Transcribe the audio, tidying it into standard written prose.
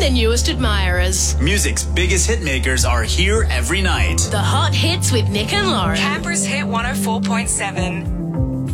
their newest admirers. Music's biggest hitmakers are here every night. The Hot Hits with Nick and Lauren. Canberra's Hit 104.7.